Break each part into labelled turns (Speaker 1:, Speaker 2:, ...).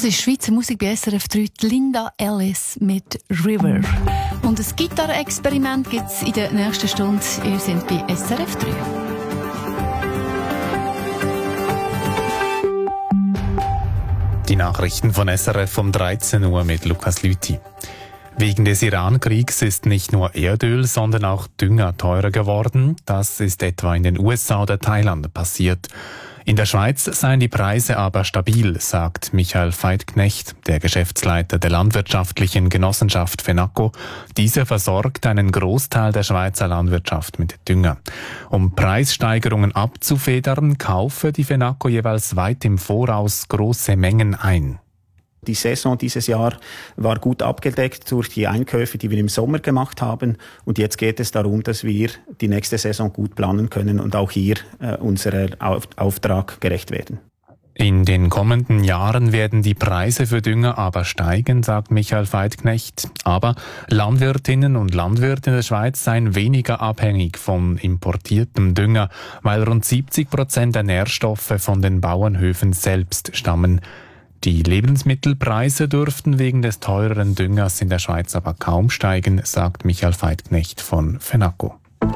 Speaker 1: Das ist Schweizer Musik bei SRF 3, Linda Ellis mit River. Und ein Gitarre-Experiment gibt es in der nächsten Stunde. Ihr seid bei SRF 3.
Speaker 2: Die Nachrichten von SRF um 13 Uhr mit Lukas Lüthi. Wegen des Iran-Kriegs ist nicht nur Erdöl, sondern auch Dünger teurer geworden. Das ist etwa in den USA oder Thailand passiert. In der Schweiz seien die Preise aber stabil, sagt Michael Veithknecht, der Geschäftsleiter der landwirtschaftlichen Genossenschaft FENACO. Diese versorgt einen Großteil der Schweizer Landwirtschaft mit Dünger. Um Preissteigerungen abzufedern, kaufe die FENACO jeweils weit im Voraus große Mengen ein.
Speaker 3: Die Saison dieses Jahr war gut abgedeckt durch die Einkäufe, die wir im Sommer gemacht haben. Und jetzt geht es darum, dass wir die nächste Saison gut planen können und auch hier unserem Auftrag gerecht werden.
Speaker 2: In den kommenden Jahren werden die Preise für Dünger aber steigen, sagt Michael Veithknecht. Aber Landwirtinnen und Landwirte in der Schweiz seien weniger abhängig von importiertem Dünger, weil rund 70% der Nährstoffe von den Bauernhöfen selbst stammen. Die Lebensmittelpreise dürften wegen des teureren Düngers in der Schweiz aber kaum steigen, sagt Michael Veithknecht von FENACO.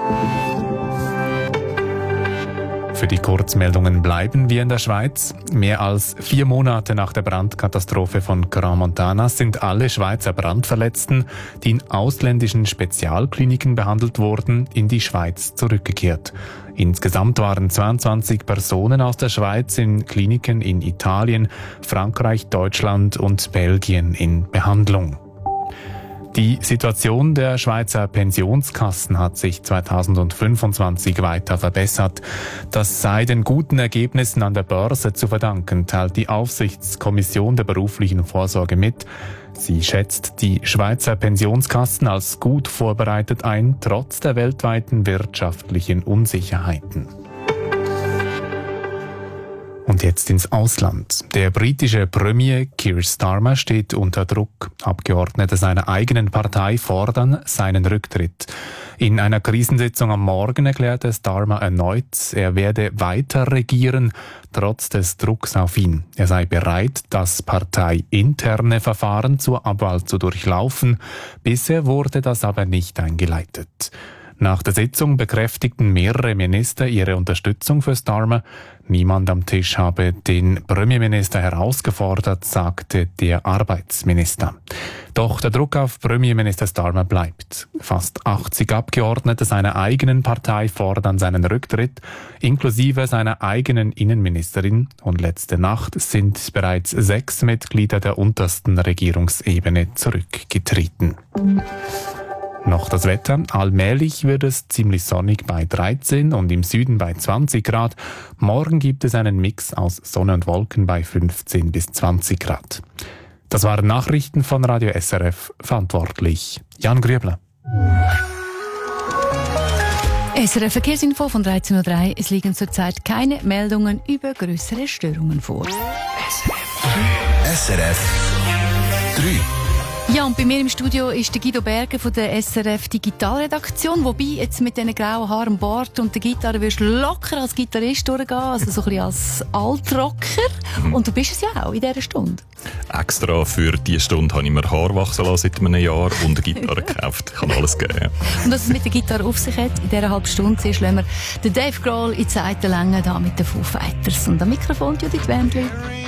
Speaker 2: Für die Kurzmeldungen bleiben wir in der Schweiz. Mehr als 4 Monate nach der Brandkatastrophe von Grand Montana sind alle Schweizer Brandverletzten, die in ausländischen Spezialkliniken behandelt wurden, in die Schweiz zurückgekehrt. Insgesamt waren 22 Personen aus der Schweiz in Kliniken in Italien, Frankreich, Deutschland und Belgien in Behandlung. Die Situation der Schweizer Pensionskassen hat sich 2025 weiter verbessert. Das sei den guten Ergebnissen an der Börse zu verdanken, teilt die Aufsichtskommission der beruflichen Vorsorge mit. Sie schätzt die Schweizer Pensionskassen als gut vorbereitet ein, trotz der weltweiten wirtschaftlichen Unsicherheiten. Und jetzt ins Ausland. Der britische Premier Keir Starmer steht unter Druck. Abgeordnete seiner eigenen Partei fordern seinen Rücktritt. In einer Krisensitzung am Morgen erklärte Starmer erneut, er werde weiter regieren, trotz des Drucks auf ihn. Er sei bereit, das parteiinterne Verfahren zur Abwahl zu durchlaufen. Bisher wurde das aber nicht eingeleitet. Nach der Sitzung bekräftigten mehrere Minister ihre Unterstützung für Starmer. Niemand am Tisch habe den Premierminister herausgefordert, sagte der Arbeitsminister. Doch der Druck auf Premierminister Starmer bleibt. Fast 80 Abgeordnete seiner eigenen Partei fordern seinen Rücktritt, inklusive seiner eigenen Innenministerin. Und letzte Nacht sind bereits 6 Mitglieder der untersten Regierungsebene zurückgetreten. Noch das Wetter. Allmählich wird es ziemlich sonnig bei 13 und im Süden bei 20 Grad. Morgen gibt es einen Mix aus Sonne und Wolken bei 15 bis 20 Grad. Das waren Nachrichten von Radio SRF, verantwortlich Jan Grübler.
Speaker 1: SRF Verkehrsinfo von 13.03 Uhr. Es liegen zurzeit keine Meldungen über grössere Störungen vor.
Speaker 4: SRF 3.
Speaker 1: Ja, und bei mir im Studio ist der Guido Berger von der SRF Digitalredaktion. Wobei, jetzt mit diesen grauen Haaren am Bart und der Gitarre wirst du locker als Gitarrist durchgehen, also so ein bisschen als Altrocker. Und du bist es ja auch in dieser Stunde.
Speaker 5: Extra für diese Stunde habe ich mir Haar wachsen lassen seit einem Jahr und eine Gitarre gekauft. Kann alles geben.
Speaker 1: Und was es mit der Gitarre auf sich hat, in dieser halben Stunde, zuerst lassen wir den Dave Grohl in Zeitenlänge da mit den Foo Fighters. Und am Mikrofon Judith Wendli.